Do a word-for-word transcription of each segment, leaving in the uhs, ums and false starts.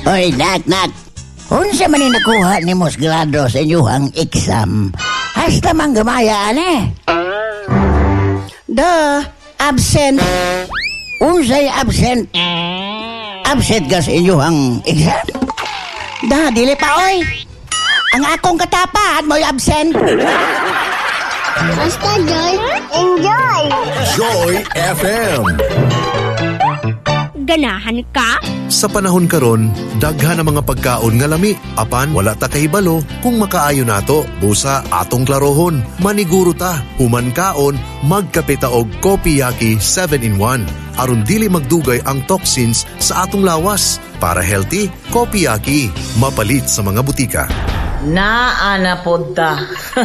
Oy, nak, nak. Unsa man ni nakuha ni mos grado sa inyong exam? Hasta man gamayaan eh. Da, absent. Unsay absent? Absent ka sa inyong exam? Da, dili pa oy. Ang akong katapat mo'y absent. Basta Joy, enjoy! Joy F M. Ganahan ka? Sa panahon karon, daghan ang mga pagkaon nga lami. Apan wala ta kahibalo kung makaayo nato. Busa atong klarohon, maniguro ta. Human kaon, magkape ta og Kopiyaki seven in one. Aron dili magdugay ang toxins sa atong lawas. Para healthy, Kopiyaki. Mapalit sa mga butika. Naana pod ta.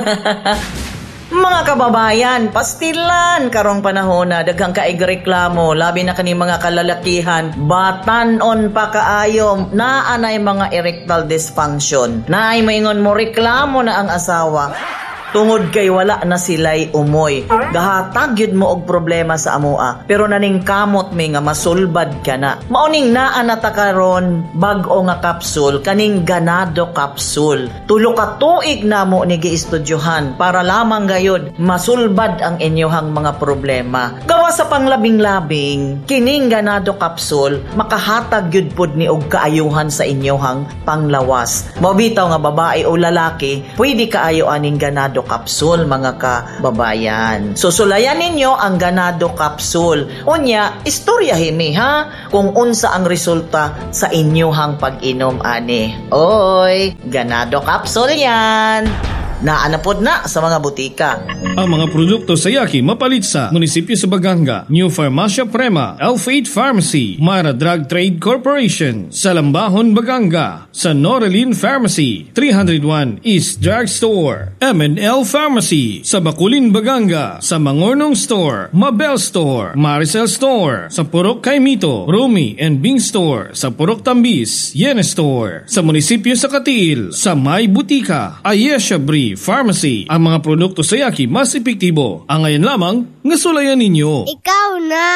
Mga kababayan, pastilan karong panahon na daghang kaig reklamo, labi na kani mga kalalakihan, batanon pa kaayo, naanay mga erectile dysfunction. Naay maingon mo reklamo na ang asawa. Tungod kay wala na sila'y umoy. Gahatag yun mo og problema sa amoa. Pero naning kamot mi nga masulbad ka na. Mauning naa na ta karon bag-o nga kapsul, kaning ganado kapsul. Tulo ka tuig na mo ni giistudyohan para lamang gayud masulbad ang inyohang mga problema. Gawa sa panglabing-labing, kining ganado kapsul makahatag yun pod ni og kaayuhan sa inyohang panglawas. Mabitaw nga babae o lalaki, pwede kaayo aning ganado kapsul mga kababayan. Susulayan ninyo ang ganado kapsul. Unya, istorya himi ha kung unsa ang resulta sa inyohang pag-inom ani. Oy, ganado kapsul yan. Naanapod na sa mga butika. Ang mga produkto sa Yaki mapalit sa Munisipyo sa Baganga, New Farmacia Prema, Elf eight Pharmacy, Mara Drug Trade Corporation, sa Lambahon, Baganga, sa Norelin Pharmacy, three oh one East Drug Store, M and L Pharmacy, sa Bakulin, Baganga, sa Mangornong Store, Mabel Store, Maricel Store, sa Purok Kaimito, Rumi and Bing Store, sa Purok Tambis, Yene Store, sa Munisipyo sa Katiil, sa May Butika, Ayesha Bri Pharmacy. Ang mga produkto sa Yaki mas epektibo. Ang ngayon lamang, ngasulayan ninyo. Ikaw na!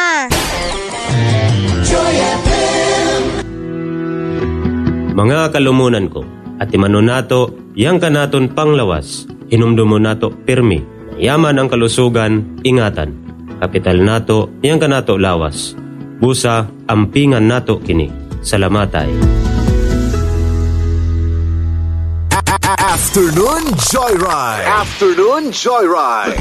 Mga kalumunan ko, at imanon nato, yang kanaton panglawas, hinumdumo nato pirmi, yaman ang kalusugan, ingatan, kapital nato, yang kanato lawas, busa, ampingan nato kini, salamatay. Afternoon Joyride. Afternoon Joyride.